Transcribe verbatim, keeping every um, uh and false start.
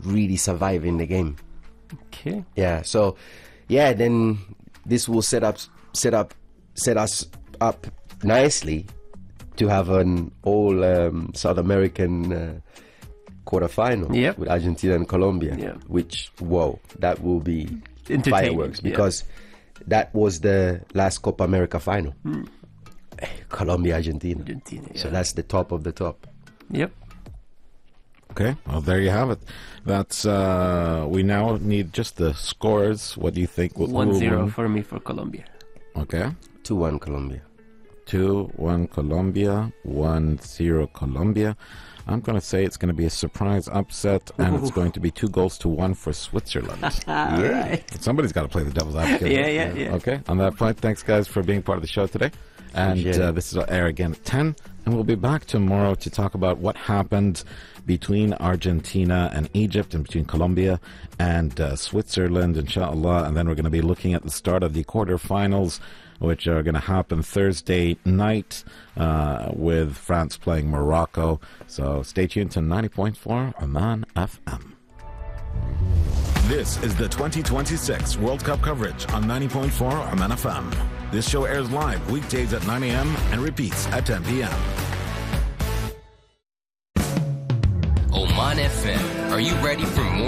really survive in the game. Okay. Yeah. So, yeah. Then this will set up, set up, set us up nicely to have an all um, South American uh, quarterfinal Yep. with Argentina and Colombia. Yeah. Which, whoa, that will be Entertaining, fireworks yeah. because that was the last Copa America final. Hmm. Colombia, Argentina. Argentina, So yeah. that's the top of the top. Yep. Okay, well, there you have it. That's, uh, we now need just the scores. What do you think? will- who One will zero win? for me for Colombia. Okay. two one Colombia. two one Colombia, one zero Colombia. I'm going to say it's going to be a surprise upset, and it's going to be two goals to one for Switzerland. Yeah. Somebody's got to play the devil's advocate. Yeah, yeah, yeah. Okay, on that point, thanks, guys, for being part of the show today. And Appreciate uh, it. this will air again at ten, and we'll be back tomorrow to talk about what happened between Argentina and Egypt and between Colombia and uh, Switzerland, inshallah. And then we're going to be looking at the start of the quarterfinals, which are going to happen Thursday night uh, with France playing Morocco. So stay tuned to ninety point four Oman F M. This is the twenty twenty-six World Cup coverage on ninety point four Oman F M. This show airs live weekdays at nine a.m. and repeats at ten p.m. Oman F M. Are you ready for more?